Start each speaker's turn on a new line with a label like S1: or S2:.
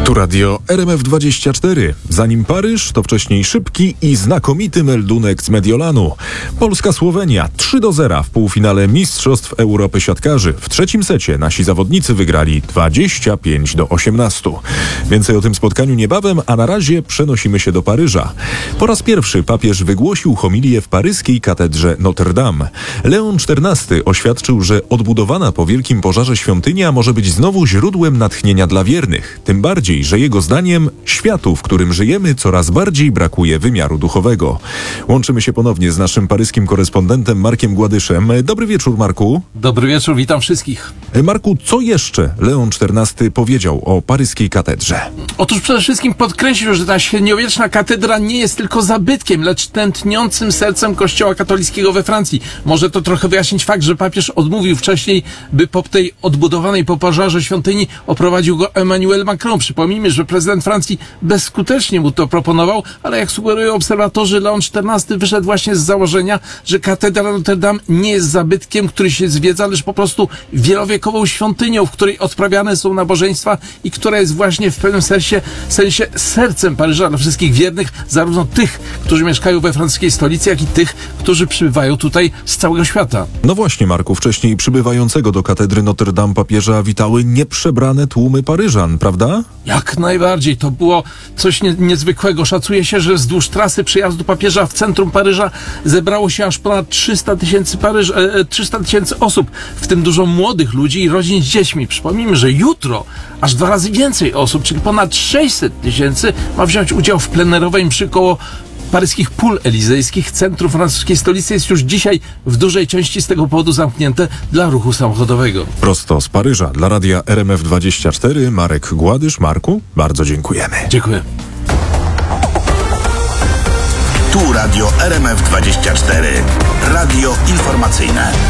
S1: Tu radio RMF24. Zanim Paryż, to wcześniej szybki i znakomity meldunek z Mediolanu. Polska-Słowenia 3-0 w półfinale Mistrzostw Europy Siatkarzy. W trzecim secie nasi zawodnicy wygrali 25-18. Więcej o tym spotkaniu niebawem, a na razie przenosimy się do Paryża. Po raz pierwszy papież wygłosił homilię w paryskiej katedrze Notre Dame. Leon XIV oświadczył, że odbudowana po wielkim pożarze świątynia może być znowu źródłem natchnienia dla wiernych. Tym bardziej, że jego zdaniem światu, w którym żyjemy, coraz bardziej brakuje wymiaru duchowego. Łączymy się ponownie z naszym paryskim korespondentem Markiem Gładyszem. Dobry wieczór, Marku.
S2: Dobry wieczór, witam wszystkich.
S1: Marku, co jeszcze Leon XIV powiedział o paryskiej katedrze?
S2: Otóż przede wszystkim podkreślił, że ta średniowieczna katedra nie jest tylko zabytkiem, lecz tętniącym sercem kościoła katolickiego we Francji. Może to trochę wyjaśnić fakt, że papież odmówił wcześniej, by po tej odbudowanej po pożarze świątyni oprowadził go Emmanuel Macron. Przypomnijmy, że prezydent Francji bezskutecznie mu to proponował, ale jak sugerują obserwatorzy, Leon XIV wyszedł właśnie z założenia, że katedra Notre Dame nie jest zabytkiem, który się zwiedza, lecz po prostu wielowiekową świątynią, w której odprawiane są nabożeństwa i która jest właśnie w pewnym sensie sercem Paryża dla wszystkich wiernych, zarówno tych, którzy mieszkają we francuskiej stolicy, jak i tych, którzy przybywają tutaj z całego świata.
S1: No właśnie, Marku, wcześniej przybywającego do katedry Notre Dame papieża witały nieprzebrane tłumy Paryżan, prawda?
S2: Jak najbardziej. To było coś niezwykłego. Szacuje się, że wzdłuż trasy przyjazdu papieża w centrum Paryża zebrało się aż ponad 300 tysięcy osób, w tym dużo młodych ludzi i rodzin z dziećmi. Przypomnijmy, że jutro aż 2 razy więcej osób, czyli ponad 600 tysięcy, ma wziąć udział w plenerowej mszy koło paryskich pól elizejskich. Centrum francuskiej stolicy jest już dzisiaj w dużej części z tego powodu zamknięte dla ruchu samochodowego.
S1: Prosto z Paryża dla radia RMF24 Marek Gładysz. Marku, bardzo dziękujemy.
S2: Dziękuję.
S3: Tu radio RMF24. Radio informacyjne.